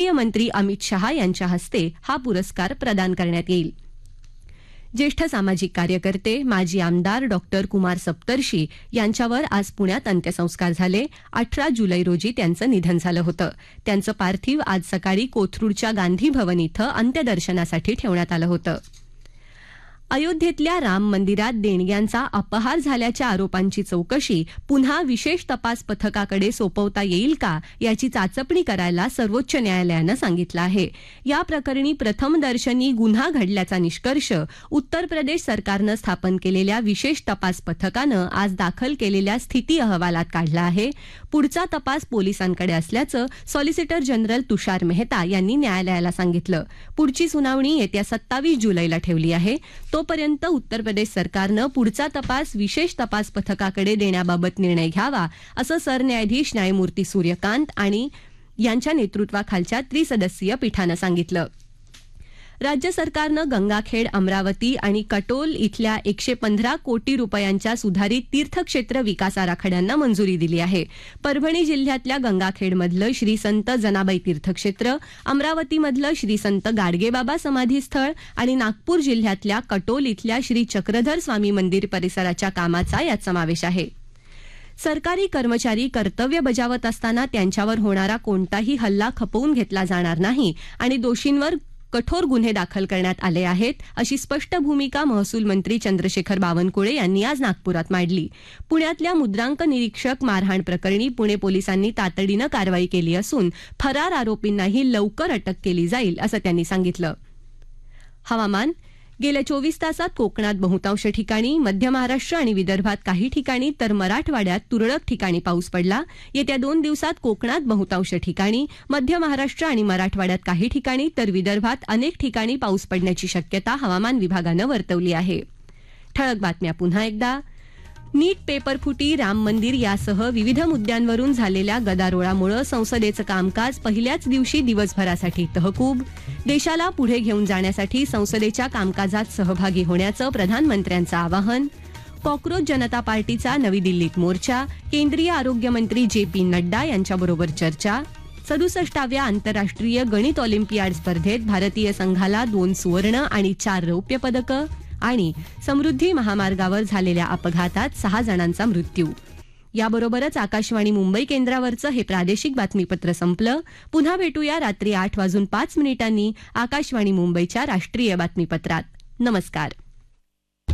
केंद्रीय मंत्री अमित शहा यांच्या हस्ते हा पुरस्कार प्रदान करण्यात येईल. ज्येष्ठ सामाजिक कार्यकर्ते माजी आमदार डॉक्टर कुमार सप्तर्षी यांच्यावर आज पुण्यात अंत्यसंस्कार झाले. 18 जुलै रोजी त्यांचं निधन झालं होतं. त्यांचं पार्थिव आज सकाळी कोथरूडच्या गांधी भवन इथं अंत्यदर्शनासाठी ठेवण्यात आलं होतं. अयोध्येतल्या राम मंदिरात देणग्यांचा अपहार झाल्याच्या आरोपांची चौकशी पुन्हा विशेष तपास पथकाकडे सोपवता येईल का याची चाचपणी करायला सर्वोच्च न्यायालयानं सांगितलं आहे. या प्रकरणी प्रथमदर्शनी गुन्हा घडल्याचा निष्कर्ष उत्तर प्रदेश सरकारनं स्थापन केलेल्या विशेष तपास पथकानं आज दाखल केलेल्या स्थिती अहवालात काढला आहे. पुढचा तपास पोलिसांकडे असल्याचं सॉलिसिटर जनरल तुषार मेहता यांनी न्यायालयाला सांगितलं. पुढची सुनावणी येत्या 27 जुलैला ठेवली आहे. तोपर्यंत उत्तर प्रदेश सरकारनं पुढचा तपास विशेष तपास पथकाकडे देण्याबाबत निर्णय घ्यावा असं सरन्यायाधीश न्यायमूर्ती सूर्यकांत आणि यांच्या नेतृत्वाखालच्या त्रिसदस्यीय पीठानं सांगितलं. राज्य सरकारनं गंगाखेड, अमरावती आणि कटोल इथल्या 115 कोटी रुपयांच्या सुधारित तीर्थक्षेत्र विकास आराखड्यांना मंजुरी दिली आहे. परभणी जिल्ह्यातल्या गंगाखेडमधलं श्री संत जनाबाई तीर्थक्षेत्र, अमरावतीमधलं श्री संत गाडगेबाबा समाधीस्थळ आणि नागपूर जिल्ह्यातल्या कटोल इथल्या श्री चक्रधर स्वामी मंदिर परिसराच्या कामाचा यात समावेश आहे. सरकारी कर्मचारी कर्तव्य बजावत असताना त्यांच्यावर होणारा कोणताही हल्ला खपवून घेतला जाणार नाही आणि दोषींवर कठोर गुन्हे दाखल करण्यात आले आहेत अशी स्पष्ट भूमिका महसूल मंत्री चंद्रशेखर बावनकुळे यांनी आज नागपुरात मांडली. पुण्यातल्या मुद्रांक निरीक्षक मारहाण प्रकरणी पुणे पोलिसांनी तातडीनं कारवाई केली असून फरार आरोपींनाही लवकर अटक केली जाईल असं त्यांनी सांगितलं. हवामान. गेल्या 24 तासात कोकणात बहुतांश ठिकाणी, मध्य महाराष्ट्र आणि विदर्भात काही ठिकाणी तर मराठवाड्यात तुरळक ठिकाणी पाऊस पडला. येत्या 2 दिवसात कोकणात बहुतांश ठिकाणी, मध्य महाराष्ट्र आणि मराठवाड्यात काही ठिकाणी तर विदर्भात अनेक ठिकाणी पाऊस पडण्याची शक्यता हवामान विभागानं वर्तवली आहे. ठळक बातम्या पुन्हा एकदा. नीट पेपरफुटी, राम मंदिर यासह विविध मुद्द्यांवरून झालेल्या गदारोळामुळे संसदेचं कामकाज पहिल्याच दिवशी दिवसभरासाठी तहकूब. देशाला पुढे घेऊन जाण्यासाठी संसदेच्या कामकाजात सहभागी होण्याचं प्रधानमंत्र्यांचं आवाहन. कॉक्रोच जनता पार्टीचा नवी दिल्लीत मोर्चा, केंद्रीय आरोग्यमंत्री JP नड्डा यांच्याबरोबर चर्चा. 67व्या आंतरराष्ट्रीय गणित ऑलिम्पियाड स्पर्धेत भारतीय संघाला 2 सुवर्ण आणि 4 रौप्य पदकं. आणि समृद्धी महामार्गावर झालेल्या अपघातात 6 जणांचा मृत्यू. याबरोबरच आकाशवाणी मुंबई केंद्रावरचं हे प्रादेशिक बातमीपत्र संपलं. पुन्हा भेटूया रात्री 8:05 आकाशवाणी मुंबईच्या राष्ट्रीय बातमीपत्रात. नमस्कार.